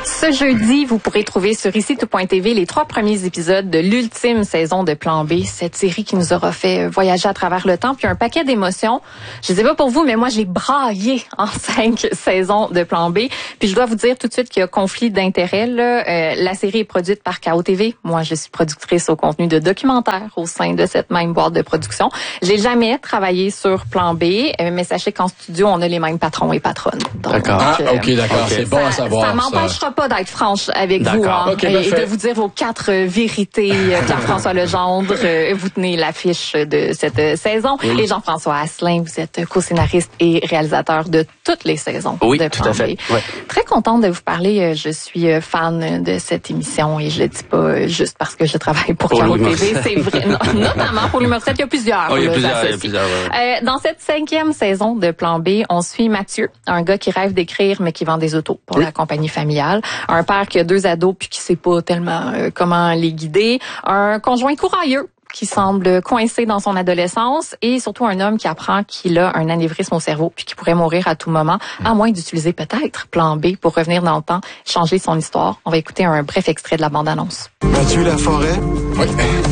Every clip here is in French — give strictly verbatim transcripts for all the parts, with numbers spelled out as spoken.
Ce jeudi, vous pourrez trouver sur ici tout point t v les trois premiers épisodes de l'ultime saison de Plan B, cette série qui nous aura fait voyager à travers le temps, puis un paquet d'émotions. Je sais pas pour vous, mais moi, j'ai braillé en cinq saisons de Plan B. Puis je dois vous dire tout de suite qu'il y a conflit d'intérêts. Là. Euh, la série est produite par K O T V. Moi, je suis productrice au contenu de documentaires au sein de cette même boîte de production. J'ai jamais travaillé sur Plan B, mais sachez qu'en studio, on a les mêmes patrons et patronnes. Donc, d'accord. Ah, euh, OK, d'accord. Okay. C'est bon ça, à savoir. Ça m'empêchera pas d'être franche avec d'accord. vous hein, okay, et, et de vous dire vos quatre vérités. Pierre-François Legendre, euh, vous tenez l'affiche de cette euh, saison. Oui. Et Jean-François Asselin, vous êtes co-scénariste et réalisateur de toutes les saisons oui, de Plan B. Oui, tout à fait. Ouais. Très contente de vous parler. Je suis fan de cette émission et je le dis pas juste parce que je travaille pour, pour K O T V. C'est vrai, non, notamment pour l'Humour sept. Il y a plusieurs. Oh, il y a là, plusieurs, il y a plusieurs ouais. euh, dans cette cinquième saison de Plan B, on suit Mathieu, un gars qui rêve d'écrire mais qui vend des autos pour oui. la compagnie familiale. Un père qui a deux ados puis qui sait pas tellement euh, comment les guider. Un conjoint courailleux qui semble coincé dans son adolescence et surtout un homme qui apprend qu'il a un anévrisme au cerveau puis qui pourrait mourir à tout moment, à moins d'utiliser peut-être Plan B pour revenir dans le temps, changer son histoire. On va écouter un bref extrait de la bande-annonce. Mathieu Laforêt? Oui.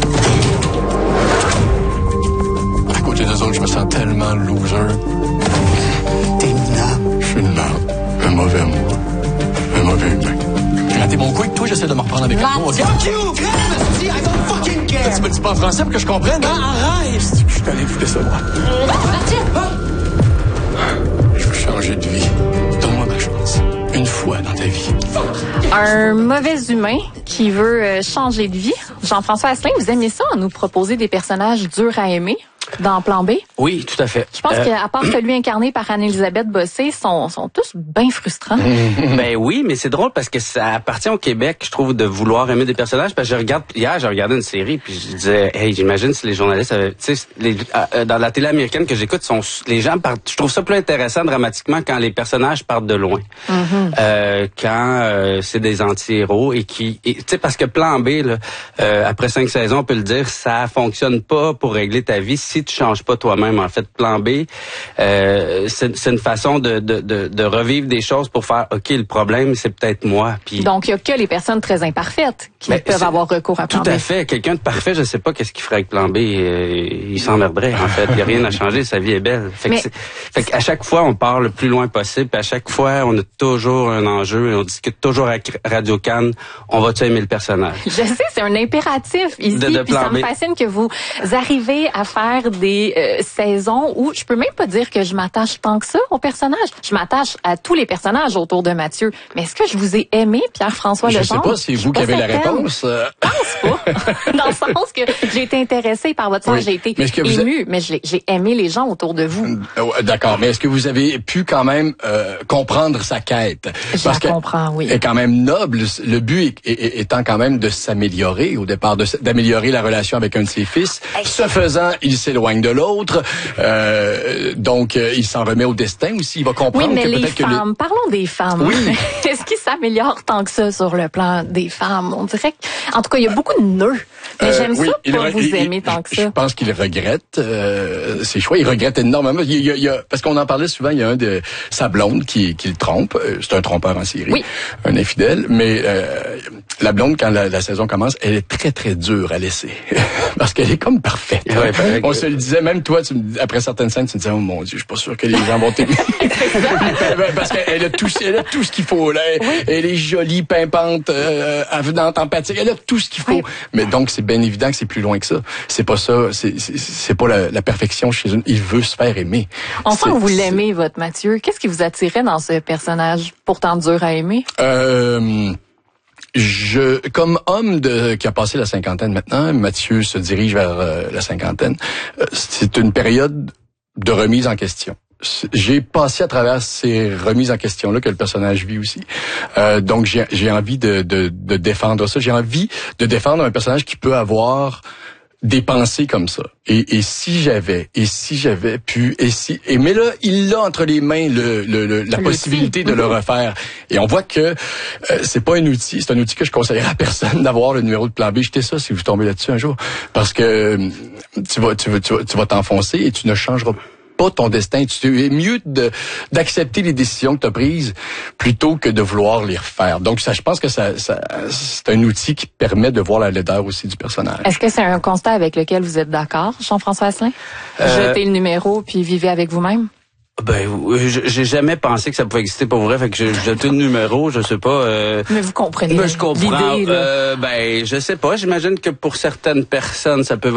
À côté des autres, je me sens tellement loser. T'es minable. Je suis une merde. Un mauvais amour. Un mauvais humain. J'ai raté mon coup avec toi, j'essaie de me reprendre avec un mot. Fuck you, crème! I don't fucking care! Tu me dis pas en français pour que je comprenne? Non, arrête! Je suis allé écouter ça, moi. Je veux changer de vie. Donne-moi ma chance. Une fois dans ta vie. Un mauvais humain qui veut changer de vie. Jean-François Asselin, vous aimez ça, nous proposer des personnages durs à aimer dans Plan B? Oui, tout à fait. Je pense euh... qu'à part celui incarné par Anne-Élisabeth Bossé, sont, sont tous bien frustrants. Ben oui, mais c'est drôle parce que ça appartient au Québec, je trouve, de vouloir aimer des personnages. Parce que je regarde, hier, j'ai regardé une série, puis je disais, hey, j'imagine si les journalistes avaient, tu sais, les, euh, dans la télé américaine que j'écoute, sont, les gens partent, je trouve ça plus intéressant dramatiquement quand les personnages partent de loin. Mm-hmm. Euh, quand euh, c'est des anti-héros et qui, tu sais, parce que Plan B, là, euh, après cinq saisons, on peut le dire, ça fonctionne pas pour régler ta vie si tu changes pas toi-même. En fait, Plan B, euh, c'est, c'est une façon de, de, de, de revivre des choses pour faire, OK, le problème, c'est peut-être moi. Puis, donc, il y a que les personnes très imparfaites qui ben, peuvent avoir recours à Plan B. Tout à fait. Quelqu'un de parfait, je sais pas qu'est-ce qu'il ferait avec Plan B. Euh, il s'emmerderait, en fait. Il n'y a rien à changer. Sa vie est belle. Fait, Mais... que fait qu'à chaque fois, on part le plus loin possible. Puis à chaque fois, on a toujours un enjeu et on discute toujours avec Radio Cannes. On va-tu aimer le personnage? Je sais, c'est un impératif ici. De, de puis ça me fascine que vous arrivez à faire des euh, saisons où je peux même pas dire que je m'attache tant que ça au personnage. Je m'attache à tous les personnages autour de Mathieu. Mais est-ce que je vous ai aimé, Pierre-François Legendre? Je sais pas si c'est vous qui avez la réponse. Je pense pas. Dans le sens que j'ai été intéressée par votre sens, oui. j'ai été mais émue, a... mais j'ai, j'ai aimé les gens autour de vous. D'accord, mais est-ce que vous avez pu quand même euh, comprendre sa quête? Je Parce la comprends, oui. Elle est quand même noble. Le but est, est, étant quand même de s'améliorer au départ, de, d'améliorer la relation avec un de ses fils. Hey. Ce faisant, il s'éloigne de l'autre. Euh, donc, euh, il s'en remet au destin aussi. Il va comprendre oui, mais que les peut-être femmes, que les... parlons des femmes. Oui. Est-ce qu'il s'améliore tant que ça sur le plan des femmes? On dirait que, en tout cas, il y a beaucoup de nœuds. Mais euh, j'aime oui, ça pas re... vous il, aimer tant que ça. Je pense qu'il regrette euh, ses choix. Il regrette énormément. Il y a, il y a, parce qu'on en parlait souvent, il y a un de sa blonde qui, qui le trompe. C'est un trompeur en série. Oui. Un infidèle. Mais euh, la blonde, quand la, la saison commence, elle est très, très dure à laisser. Parce qu'elle est comme parfaite. Ouais, on que... se le disait, même toi, tu, après certaines scènes, tu te disais, oh mon Dieu, je suis pas sûr que les gens vont t'aimer. Parce qu'elle a tout, elle a tout ce qu'il faut. Là. Oui. Elle est jolie, pimpante, euh, avenante, empathique. Elle a tout ce qu'il faut. Oui. Mais donc, c'est bien évident que c'est plus loin que ça. C'est pas ça. C'est, c'est, c'est pas la, la perfection chez une. Il veut se faire aimer. On sent que vous l'aimez, votre Mathieu. Qu'est-ce qui vous attirait dans ce personnage pourtant dur à aimer? Euh... Je, comme homme de, qui a passé la cinquantaine maintenant, Mathieu se dirige vers euh, la cinquantaine. Euh, c'est une période de remise en question. J'ai passé à travers ces remises en question-là que le personnage vit aussi. Euh, donc, j'ai, j'ai envie de, de, de défendre ça. J'ai envie de défendre un personnage qui peut avoir des pensées comme ça. Et, et si j'avais, et si j'avais pu, et si, et mais là, il a entre les mains le, le, le la le possibilité outil. de le refaire. Et on voit que euh, c'est pas un outil, c'est un outil que je conseillerais à personne d'avoir le numéro de Plan B. Jetez ça si vous tombez là-dessus un jour, parce que tu vas, tu vas, tu vas, tu vas t'enfoncer et tu ne changeras pas ton destin. Tu es mieux de, d'accepter les décisions que tu as prises plutôt que de vouloir les refaire. Donc, ça, je pense que ça, ça, c'est un outil qui permet de voir la laideur aussi du personnage. Est-ce que c'est un constat avec lequel vous êtes d'accord, Jean-François Asselin? Euh... Jetez le numéro puis vivez avec vous-même? Ben, j'ai jamais pensé que ça pouvait exister pour vrai, fait que j'ai jeté le numéro, je sais pas. Euh, mais vous comprenez. Mais je comprends. L'idée, là. Euh, ben, je sais pas. J'imagine que pour certaines personnes, ça peut